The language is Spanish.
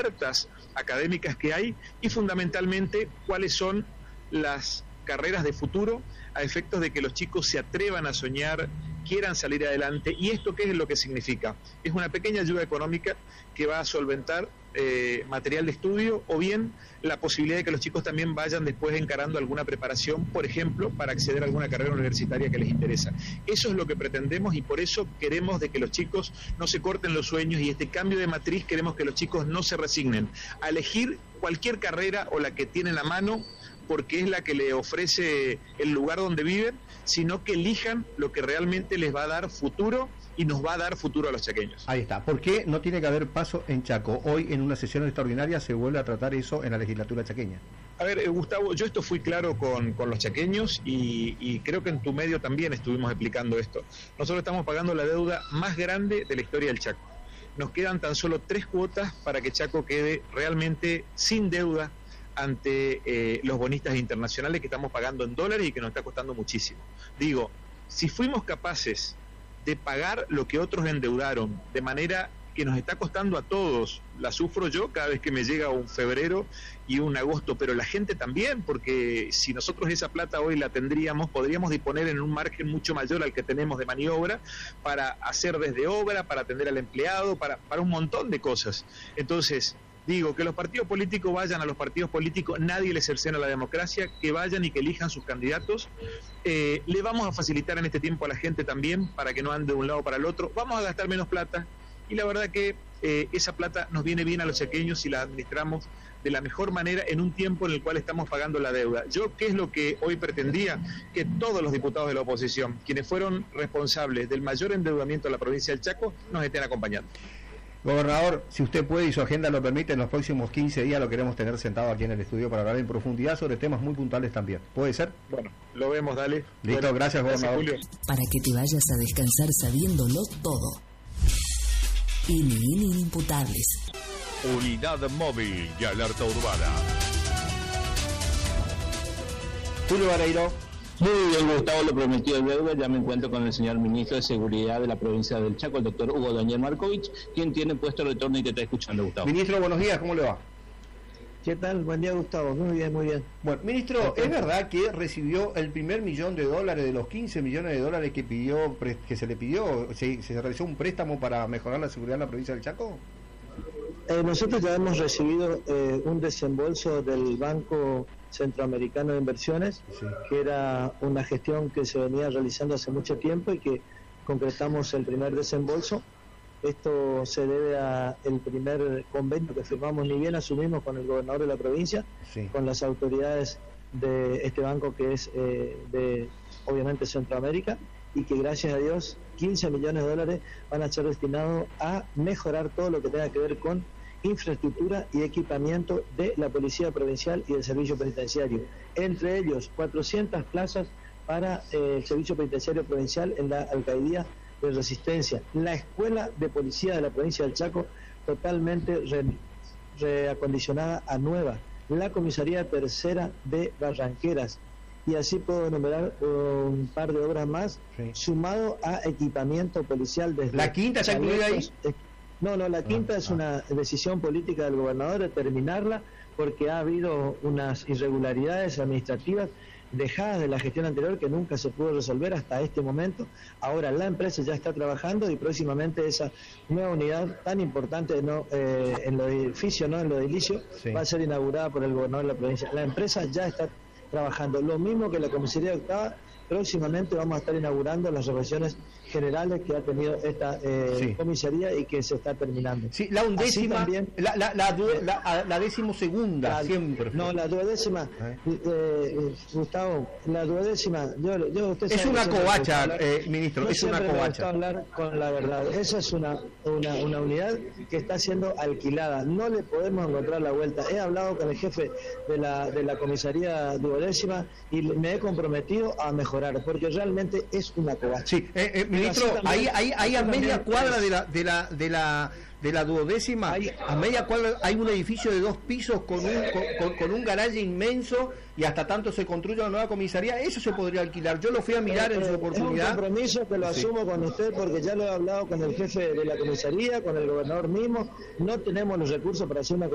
ofertas académicas que hay y fundamentalmente cuáles son las carreras de futuro a efectos de que los chicos se atrevan a soñar, quieran salir adelante. ¿Y esto qué es lo que significa? Es una pequeña ayuda económica que va a solventar material de estudio o bien la posibilidad de que los chicos también vayan después encarando alguna preparación, por ejemplo, para acceder a alguna carrera universitaria que les interesa. Eso es lo que pretendemos y por eso queremos de que los chicos no se corten los sueños y este cambio de matriz queremos que los chicos no se resignen a elegir cualquier carrera o la que tienen a mano porque es la que le ofrece el lugar donde viven, sino que elijan lo que realmente les va a dar futuro y nos va a dar futuro a los chaqueños. Ahí está. ¿Por qué no tiene que haber paso en Chaco? Hoy en una sesión extraordinaria se vuelve a tratar eso en la legislatura chaqueña. A ver, Gustavo, yo esto fui claro con los chaqueños y creo que en tu medio también estuvimos explicando esto. Nosotros estamos pagando la deuda más grande de la historia del Chaco. Nos quedan tan solo 3 cuotas para que Chaco quede realmente sin deuda ante los bonistas internacionales que estamos pagando en dólares y que nos está costando muchísimo. Digo, si fuimos capaces de pagar lo que otros endeudaron de manera que nos está costando a todos, la sufro yo cada vez que me llega un febrero y un agosto, pero la gente también, porque si nosotros esa plata hoy la tendríamos, podríamos disponer en un margen mucho mayor al que tenemos de maniobra para hacer desde obra, para atender al empleado, para un montón de cosas. Entonces, digo, que los partidos políticos vayan a los partidos políticos, nadie les cercena la democracia, que vayan y que elijan sus candidatos. Le vamos a facilitar en este tiempo a la gente también, para que no ande de un lado para el otro. Vamos a gastar menos plata, y la verdad que esa plata nos viene bien a los chaqueños si la administramos de la mejor manera en un tiempo en el cual estamos pagando la deuda. Yo, ¿qué es lo que hoy pretendía? Que todos los diputados de la oposición, quienes fueron responsables del mayor endeudamiento de la provincia del Chaco, nos estén acompañando. Gobernador, si usted puede y su agenda lo permite, en los próximos 15 días lo queremos tener sentado aquí en el estudio para hablar en profundidad sobre temas muy puntuales también. ¿Puede ser? Bueno, lo vemos, dale. Listo, bueno, gracias, gobernador. Julio. Para que te vayas a descansar sabiéndolo todo. Inimputables. Unidad móvil y alerta urbana. Julio Vareiro. Muy bien, Gustavo, lo prometido es deuda. Ya me encuentro con el señor ministro de Seguridad de la provincia del Chaco, el doctor Hugo Daniel Markovich, quien tiene puesto el retorno y que está escuchando, Gustavo. Ministro, buenos días, ¿cómo le va? ¿Qué tal? Buen día, Gustavo. Muy bien, muy bien. Bueno, ministro, ¿es verdad que recibió el primer $1 millón de los 15 millones de dólares que se le pidió? ¿Se realizó un préstamo para mejorar la seguridad en la provincia del Chaco? Nosotros ya hemos recibido un desembolso del Banco Centroamericano de Inversiones, sí, que era una gestión que se venía realizando hace mucho tiempo y que concretamos el primer desembolso. Esto se debe al primer convenio que firmamos, ni bien asumimos, con el gobernador de la provincia, sí, con las autoridades de este banco que es de, obviamente, Centroamérica, y que gracias a Dios 15 millones de dólares van a ser destinados a mejorar todo lo que tenga que ver con infraestructura y equipamiento de la Policía Provincial y del Servicio Penitenciario. Entre ellos, 400 plazas para el Servicio Penitenciario Provincial en la Alcaldía de Resistencia. La Escuela de Policía de la provincia del Chaco totalmente reacondicionada a nueva. La Comisaría Tercera de Barranqueras. Y así puedo enumerar un par de obras más, sí, sumado a equipamiento policial desde... ¿La quinta está incluida ahí? No, la quinta es una decisión política del gobernador de terminarla porque ha habido unas irregularidades administrativas dejadas de la gestión anterior que nunca se pudo resolver hasta este momento. Ahora la empresa ya está trabajando y próximamente esa nueva unidad tan importante en lo edificio, no en lo edilicio, sí, va a ser inaugurada por el gobernador de la provincia. La empresa ya está trabajando, lo mismo que la comisaría octava. Próximamente vamos a estar inaugurando las refacciones generales que ha tenido esta sí, comisaría y que se está terminando. Sí, la undécima, también, la decimosegunda, siempre. No, la duodécima, Gustavo, la duodécima, usted es una covacha, ministro, es una covacha. Hablar con la verdad. Esa es una unidad que está siendo alquilada, no le podemos encontrar la vuelta. He hablado con el jefe de la comisaría duodécima y me he comprometido a mejorar, porque realmente es una covacha. Sí, ministro, ahí a media cuadra de la duodécima, a media cuadra hay un edificio de 2 pisos con un garaje inmenso y hasta tanto se construye una nueva comisaría. Eso se podría alquilar. Yo lo fui a mirar en su oportunidad. Es un compromiso que lo asumo con usted porque ya lo he hablado con el jefe de la comisaría, con el gobernador mismo. No tenemos los recursos para hacer una